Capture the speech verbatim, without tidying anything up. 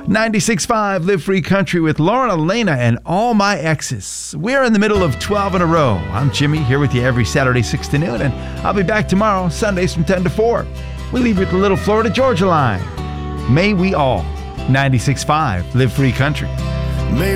ninety-six point five Live Free Country with Lauren Elena and All My Exes. We're in the middle of twelve in a row. I'm Jimmy, here with you every Saturday six to noon, and I'll be back tomorrow, Sundays from ten to four. We leave you with the little Florida Georgia line. May we all. ninety-six point five Live Free Country.